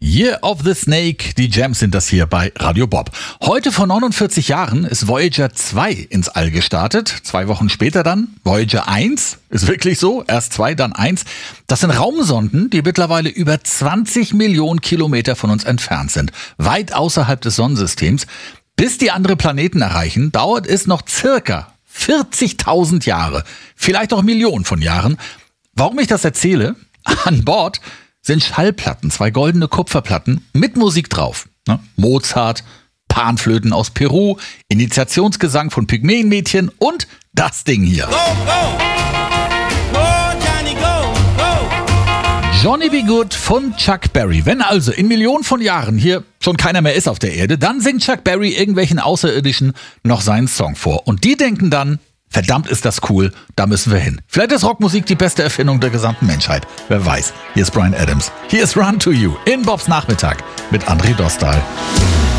Year of the Snake, die Jams sind das hier bei Radio Bob. Heute vor 49 Jahren ist Voyager 2 ins All gestartet. 2 Wochen später dann Voyager 1. Ist wirklich so, erst 2, dann 1. Das sind Raumsonden, die mittlerweile über 20 Millionen Kilometer von uns entfernt sind. Weit außerhalb des Sonnensystems. Bis die andere Planeten erreichen, dauert es noch circa 40.000 Jahre. Vielleicht auch Millionen von Jahren. Warum ich das erzähle? An Bord sind Schallplatten, 2 goldene Kupferplatten mit Musik drauf. Mozart, Panflöten aus Peru, Initiationsgesang von Pygmäenmädchen und das Ding hier. Go, go. Go, Johnny, go, go. Johnny B. Good von Chuck Berry. Wenn also in Millionen von Jahren hier schon keiner mehr ist auf der Erde, dann singt Chuck Berry irgendwelchen Außerirdischen noch seinen Song vor. Und die denken dann, verdammt ist das cool, da müssen wir hin. Vielleicht ist Rockmusik die beste Erfindung der gesamten Menschheit. Wer weiß. Hier ist Bryan Adams. Hier ist Run to You in Bobs Nachmittag mit André Dostal.